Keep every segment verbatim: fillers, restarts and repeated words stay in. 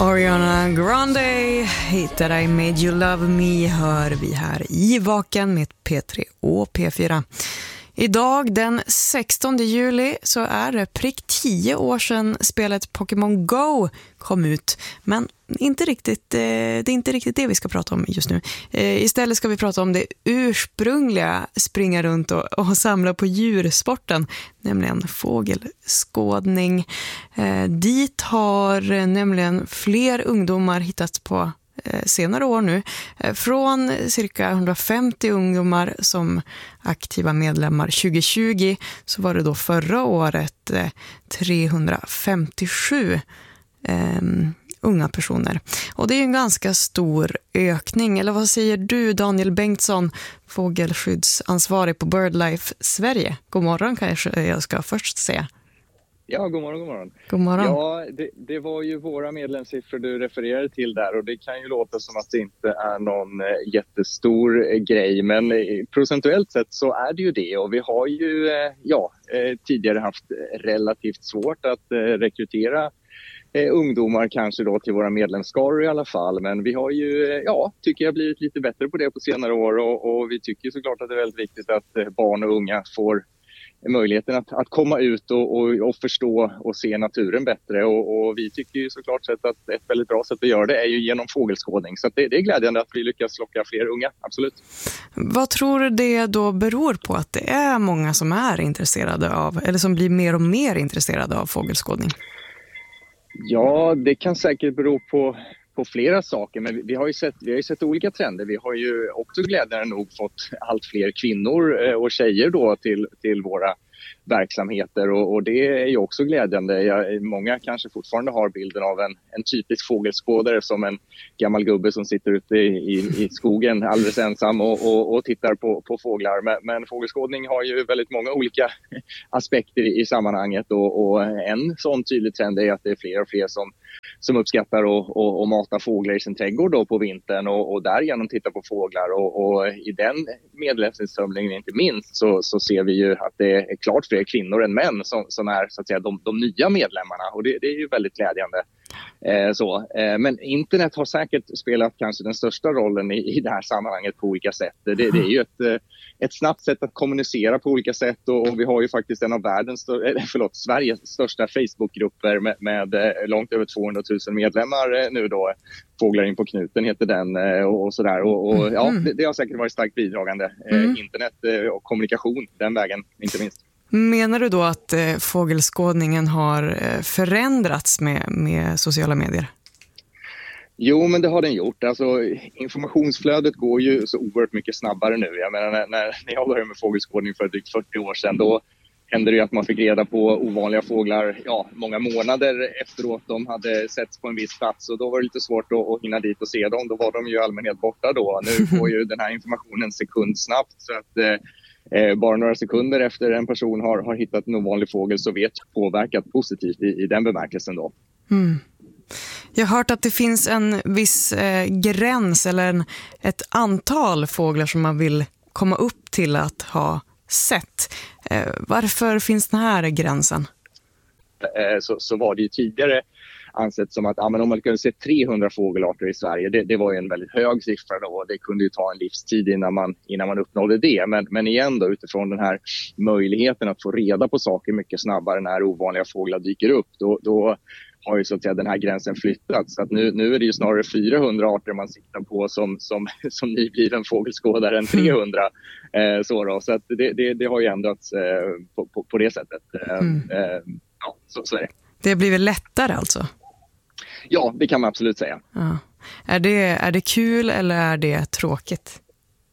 Ariana Grande, Hate That I Made You Love Me, hör vi här i Vaken med P tre och P fyra. Idag den sextonde juli så är det prick tio år sedan spelet Pokémon Go kom ut. Men inte riktigt, det är inte riktigt det vi ska prata om just nu. Istället ska vi prata om det ursprungliga springa runt och, och samla på djursporten, nämligen fågelskådning. Dit har nämligen fler ungdomar hittats på senare år nu. Från cirka hundrafemtio ungdomar som aktiva medlemmar tjugo tjugo så var det då förra året trehundrafemtiosju eh, unga personer. Och det är ju en ganska stor ökning. Eller vad säger du, Daniel Bengtsson, fågelskyddsansvarig på BirdLife Sverige? God morgon kanske jag ska först säga. Ja, god morgon, god morgon. God morgon. Ja, det, det var ju våra medlemssiffror du refererade till där och det kan ju låta som att det inte är någon eh, jättestor eh, grej, men eh, procentuellt sett så är det ju det och vi har ju eh, ja, eh, tidigare haft relativt svårt att eh, rekrytera eh, ungdomar kanske då till våra medlemsskaror i alla fall, men vi har ju, eh, ja, tycker jag blivit lite bättre på det på senare år och, och vi tycker såklart att det är väldigt viktigt att eh, barn och unga får möjligheten att, att komma ut och, och, och förstå och se naturen bättre och, och vi tycker ju såklart sett att ett väldigt bra sätt att göra det är ju genom fågelskådning, så att det, det är glädjande att vi lyckas locka fler unga, absolut. Vad tror du det då beror på att det är många som är intresserade av, eller som blir mer och mer intresserade av fågelskådning? Ja, det kan säkert bero på på flera saker, men vi har ju sett, vi har ju sett olika trender. Vi har ju också glädjande nog fått allt fler kvinnor och tjejer då till, till våra verksamheter och, och det är ju också glädjande. Jag, många kanske fortfarande har bilden av en, en typisk fågelskådare som en gammal gubbe som sitter ute i, i, i skogen alldeles ensam och, och, och tittar på, på fåglar. Men, men fågelskådning har ju väldigt många olika aspekter i, i sammanhanget och, och en sån tydlig trend är att det är fler och fler som, som uppskattar att och, och mata fåglar i sin trädgård då på vintern och, och därigenom titta på fåglar och, och i den medlemsinsamlingen inte minst så, så ser vi ju att det är klart fler kvinnor än män som, som är så att säga de, de nya medlemmarna och det, det är ju väldigt glädjande. Eh, så. Eh, men internet har säkert spelat kanske den största rollen i, i det här sammanhanget på olika sätt. Det, det är ju ett, ett snabbt sätt att kommunicera på olika sätt och, och vi har ju faktiskt en av världens, eller förlåt, Sveriges största Facebookgrupper med, med långt över tvåhundratusen medlemmar nu då. Fåglar in på knuten heter den och, och sådär. Och, och ja, det, det har säkert varit starkt bidragande. Eh, internet och kommunikation den vägen, inte minst. Menar du då att eh, fågelskådningen har eh, förändrarts med, med sociala medier? Jo, men det har den gjort. Alltså, informationsflödet går ju så oerhört mycket snabbare nu. Jag menar, när, när jag började med fågelskådning för drygt fyrtio år sedan, då hände det ju att man fick reda på ovanliga fåglar ja, många månader efteråt de hade setts på en viss plats och då var det lite svårt att, att hinna dit och se dem. Då var de ju i allmänhet borta då. Nu får ju den här informationen sekundsnabbt så att eh, Eh, bara några sekunder efter en person har, har hittat en ovanlig fågel så vet påverkat positivt i, i den bemärkelsen då. Mm. Jag har hört att det finns en viss eh, gräns eller en, ett antal fåglar som man vill komma upp till att ha sett. Eh, varför finns den här gränsen? Eh, så, så var det ju tidigare ansett som att ja, men om man kunde se trehundra fågelarter i Sverige, det, det var ju en väldigt hög siffra då. Det kunde ju ta en livstid innan man, innan man uppnådde det. Men, men igen då, utifrån den här möjligheten att få reda på saker mycket snabbare när ovanliga fåglar dyker upp, då, då har ju så att säga den här gränsen flyttats. Så att nu, nu är det ju snarare fyrahundra arter man siktar på som, som, som nybliven fågelskådare än trehundra. Eh, så då. Så att det, det, det har ju ändrats eh, på, på, på det sättet. Eh, mm. eh, ja, så, så är det. Det har blivit lättare alltså? Ja, det kan man absolut säga. Ja. Är det, är det kul eller är det tråkigt?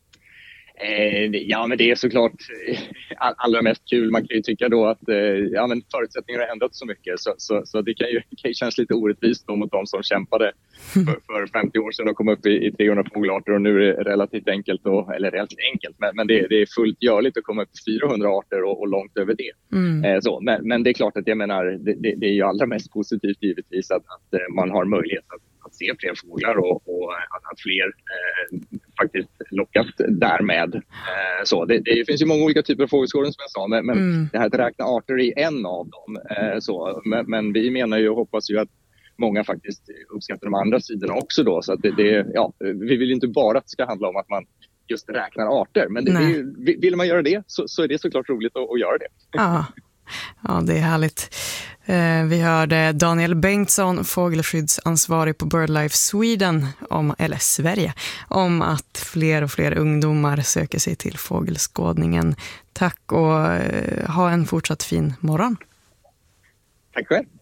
Eh, ja, men det är såklart all, allra mest kul. Man kan ju tycka då att eh, ja, men förutsättningarna har ändrats så mycket. Så, så, så det kan ju, kan ju kännas lite orättvist då mot de som kämpade för, för femtio år sedan och kom upp i, i trehundra fågelarter. Och nu är det relativt enkelt, och, eller relativt enkelt, men, men det, det är fullt görligt att komma upp i fyrahundra arter och, och långt över det. Mm. Eh, så, men, men det är klart att jag menar, det, det, det är ju allra mest positivt givetvis att, att man har möjlighet att att se fler fåglar och, och att, att fler eh, faktiskt lockas därmed. Eh, så det, det finns ju många olika typer av fågelskådning som jag sa, men, men mm. det här att räkna arter är en av dem. Eh, så, men, men vi menar ju och hoppas ju att många faktiskt uppskattar de andra sidorna också då. Så att det, det, ja, vi vill inte bara att det ska handla om att man just räknar arter. Men det, det, vill man göra det så, så är det såklart roligt att, att göra det. Ja. Ja, det är härligt. Vi hörde Daniel Bengtsson, fågelskyddsansvarig på BirdLife Sweden, om, eller Sverige, om att fler och fler ungdomar söker sig till fågelskådningen. Tack och ha en fortsatt fin morgon. Tack själv.